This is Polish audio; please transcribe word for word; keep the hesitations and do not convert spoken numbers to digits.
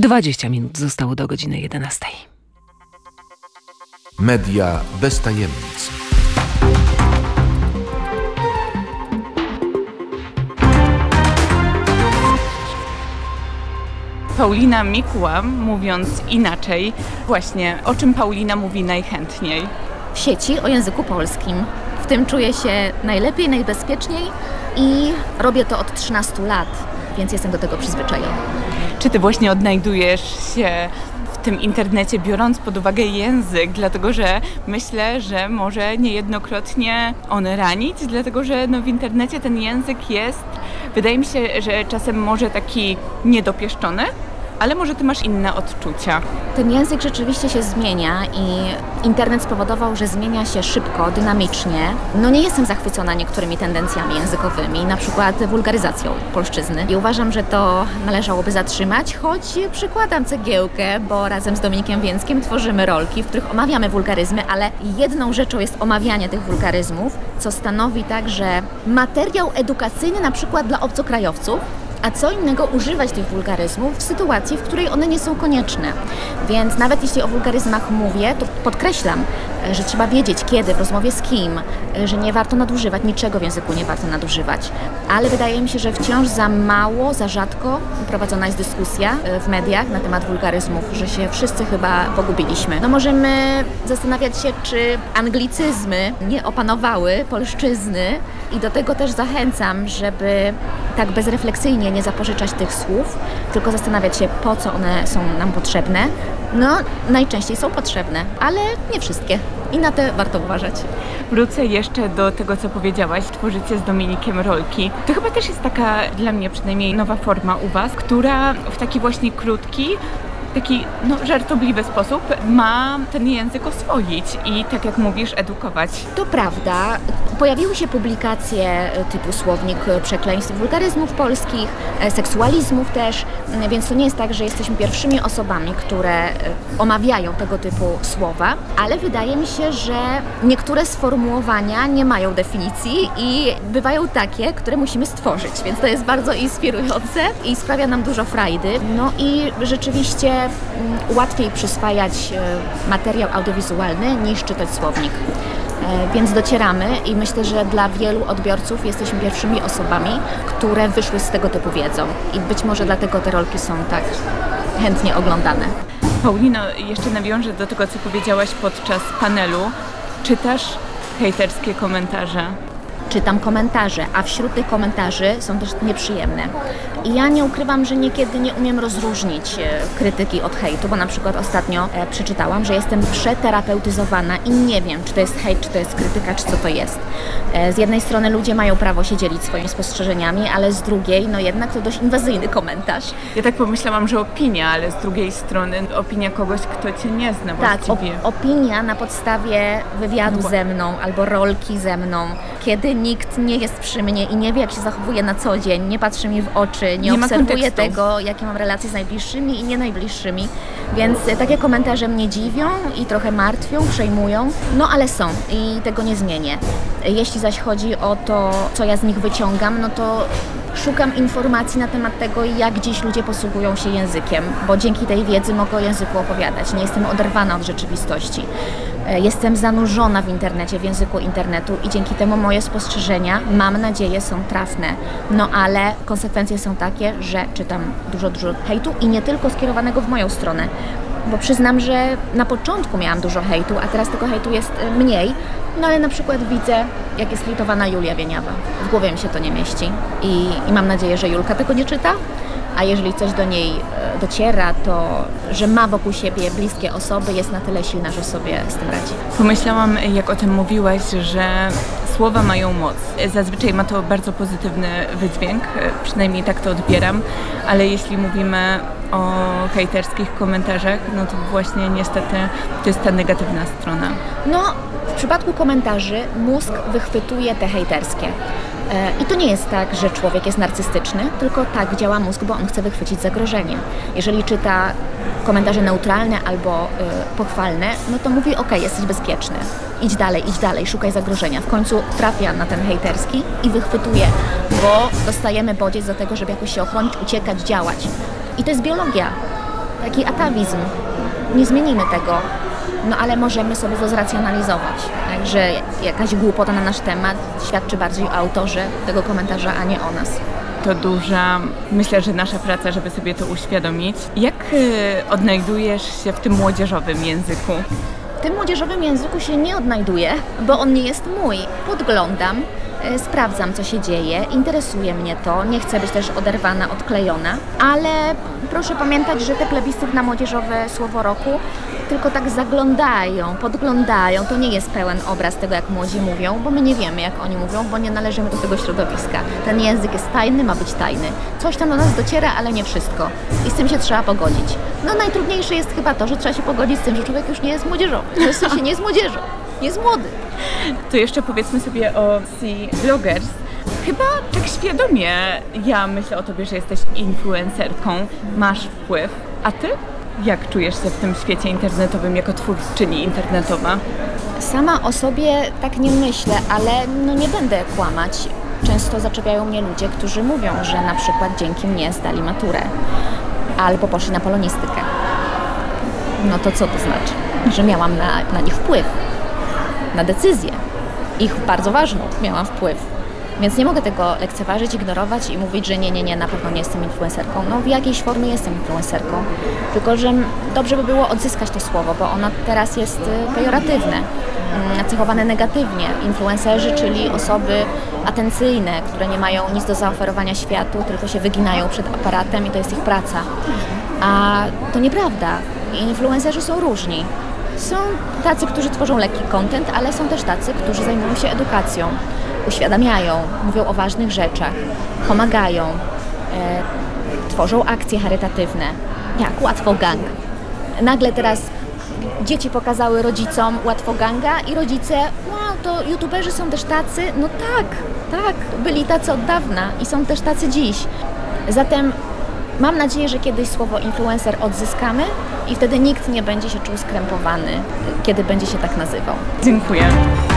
dwadzieścia minut zostało do godziny jedenastej. Media bez tajemnic. Paulina Mikła, mówiąc inaczej, właśnie o czym Paulina mówi najchętniej? W sieci o języku polskim. W tym czuję się najlepiej, najbezpieczniej i robię to od trzynastu lat, więc jestem do tego przyzwyczajona. Czy ty właśnie odnajdujesz się w tym internecie, biorąc pod uwagę język, dlatego że myślę, że może niejednokrotnie on ranić, dlatego że no, w internecie ten język jest, wydaje mi się, że czasem może taki niedopieszczony, ale może ty masz inne odczucia. Ten język rzeczywiście się zmienia i internet spowodował, że zmienia się szybko, dynamicznie. No nie jestem zachwycona niektórymi tendencjami językowymi, na przykład wulgaryzacją polszczyzny. I uważam, że to należałoby zatrzymać, choć przykładam cegiełkę, bo razem z Dominikiem Więckiem tworzymy rolki, w których omawiamy wulgaryzmy, ale jedną rzeczą jest omawianie tych wulgaryzmów, co stanowi także materiał edukacyjny na przykład dla obcokrajowców, a co innego używać tych wulgaryzmów w sytuacji, w której one nie są konieczne. Więc nawet jeśli o wulgaryzmach mówię, to podkreślam, że trzeba wiedzieć kiedy, w rozmowie z kim, że nie warto nadużywać, niczego w języku nie warto nadużywać. Ale wydaje mi się, że wciąż za mało, za rzadko prowadzona jest dyskusja w mediach na temat wulgaryzmów, że się wszyscy chyba pogubiliśmy. No możemy zastanawiać się, czy anglicyzmy nie opanowały polszczyzny i do tego też zachęcam, żeby tak bezrefleksyjnie nie zapożyczać tych słów, tylko zastanawiać się, po co one są nam potrzebne. No, najczęściej są potrzebne, ale nie wszystkie. I na te warto uważać. Wrócę jeszcze do tego, co powiedziałaś. Tworzycie z Dominikiem rolki. To chyba też jest taka, dla mnie przynajmniej, nowa forma u was, która w taki właśnie krótki, taki no, żartobliwy sposób ma ten język oswoić i, tak jak mówisz, edukować. To prawda. Pojawiły się publikacje typu Słownik przekleństw, wulgaryzmów polskich, seksualizmów też, więc to nie jest tak, że jesteśmy pierwszymi osobami, które omawiają tego typu słowa, ale wydaje mi się, że niektóre sformułowania nie mają definicji i bywają takie, które musimy stworzyć, więc to jest bardzo inspirujące i sprawia nam dużo frajdy. No i rzeczywiście łatwiej przyswajać materiał audiowizualny niż czytać słownik. Więc docieramy i myślę, że dla wielu odbiorców jesteśmy pierwszymi osobami, które wyszły z tego typu wiedzą i być może dlatego te rolki są tak chętnie oglądane. Paulino, jeszcze nawiążę do tego, co powiedziałaś podczas panelu. Czytasz hejterskie komentarze? Czytam komentarze, a wśród tych komentarzy są też nieprzyjemne. I ja nie ukrywam, że niekiedy nie umiem rozróżnić krytyki od hejtu, bo na przykład ostatnio e, przeczytałam, że jestem przeterapeutyzowana i nie wiem, czy to jest hejt, czy to jest krytyka, czy co to jest. E, z jednej strony ludzie mają prawo się dzielić swoimi spostrzeżeniami, ale z drugiej, no jednak to dość inwazyjny komentarz. Ja tak pomyślałam, że opinia, ale z drugiej strony opinia kogoś, kto cię nie zna właściwie. Tak, op- opinia na podstawie wywiadu no. ze mną albo rolki ze mną, kiedy nikt nie jest przy mnie i nie wie, jak się zachowuje na co dzień, nie patrzy mi w oczy, nie, nie obserwuje tego, jakie mam relacje z najbliższymi i nie najbliższymi. Więc takie komentarze mnie dziwią i trochę martwią, przejmują, no ale są i tego nie zmienię. Jeśli zaś chodzi o to, co ja z nich wyciągam, no to szukam informacji na temat tego, jak dziś ludzie posługują się językiem, bo dzięki tej wiedzy mogę o języku opowiadać. Nie jestem oderwana od rzeczywistości. Jestem zanurzona w internecie, w języku internetu i dzięki temu moje spostrzeżenia, mam nadzieję, są trafne. No ale konsekwencje są takie, że czytam dużo, dużo hejtu i nie tylko skierowanego w moją stronę. Bo przyznam, że na początku miałam dużo hejtu, a teraz tego hejtu jest mniej. No ale na przykład widzę, jak jest hejtowana Julia Wieniawa. W głowie mi się to nie mieści i, i mam nadzieję, że Julka tego nie czyta. A jeżeli coś do niej dociera, to że ma wokół siebie bliskie osoby, jest na tyle silna, że sobie z tym radzi. Pomyślałam, jak o tym mówiłaś, że słowa mają moc. Zazwyczaj ma to bardzo pozytywny wydźwięk, przynajmniej tak to odbieram, ale jeśli mówimy o hejterskich komentarzach, no to właśnie niestety to jest ta negatywna strona. No, w przypadku komentarzy mózg wychwytuje te hejterskie. I to nie jest tak, że człowiek jest narcystyczny, tylko tak działa mózg, bo on chce wychwycić zagrożenie. Jeżeli czyta komentarze neutralne albo y, pochwalne, no to mówi, okej, jesteś bezpieczny, idź dalej, idź dalej, szukaj zagrożenia. W końcu trafia na ten hejterski i wychwytuje, bo dostajemy bodziec do tego, żeby jakoś się ochronić, uciekać, działać. I to jest biologia. taki atawizm. Nie zmienimy tego, no ale możemy sobie to zracjonalizować. Także jakaś głupota na nasz temat świadczy bardziej o autorze tego komentarza, a nie o nas. To duża, myślę, że nasza praca, żeby sobie to uświadomić. Jak y, odnajdujesz się w tym młodzieżowym języku? W tym młodzieżowym języku się nie odnajduję, bo on nie jest mój. Podglądam, e, sprawdzam, co się dzieje, interesuje mnie to, nie chcę być też oderwana, odklejona, ale proszę pamiętać, że te plebiscyt na młodzieżowe słowo roku tylko tak zaglądają, podglądają. To nie jest pełen obraz tego, jak młodzi mówią, bo my nie wiemy, jak oni mówią, bo nie należymy do tego środowiska. Ten język jest tajny, ma być tajny. Coś tam do nas dociera, ale nie wszystko. I z tym się trzeba pogodzić. No najtrudniejsze jest chyba to, że trzeba się pogodzić z tym, że człowiek już nie jest młodzieżowy. W sensie nie jest młodzieżą, jest młody. To jeszcze powiedzmy sobie o Sea Bloggers. Chyba tak świadomie ja myślę o tobie, że jesteś influencerką, masz wpływ. A ty? Jak czujesz się w tym świecie internetowym jako twórczyni internetowa? Sama o sobie tak nie myślę, ale no nie będę kłamać. Często zaczepiają mnie ludzie, którzy mówią, że na przykład dzięki mnie zdali maturę albo poszli na polonistykę. No to co to znaczy? Że miałam na, na nich wpływ, na decyzję. Ich bardzo ważną miałam wpływ. Więc nie mogę tego lekceważyć, ignorować i mówić, że nie, nie, nie, na pewno nie jestem influencerką. No w jakiejś formie jestem influencerką, tylko że dobrze by było odzyskać to słowo, bo ono teraz jest pejoratywne, nacechowane negatywnie. Influencerzy, czyli osoby atencyjne, które nie mają nic do zaoferowania światu, tylko się wyginają przed aparatem i to jest ich praca. A to nieprawda. Influencerzy są różni. Są tacy, którzy tworzą lekki content, ale są też tacy, którzy zajmują się edukacją. Uświadamiają, mówią o ważnych rzeczach, pomagają, e, tworzą akcje charytatywne, jak Łatwogang. Nagle teraz dzieci pokazały rodzicom Łatwoganga i rodzice, wow, to youtuberzy są też tacy? No tak, tak, byli tacy od dawna i są też tacy dziś. Zatem mam nadzieję, że kiedyś słowo influencer odzyskamy i wtedy nikt nie będzie się czuł skrępowany, kiedy będzie się tak nazywał. Dziękuję.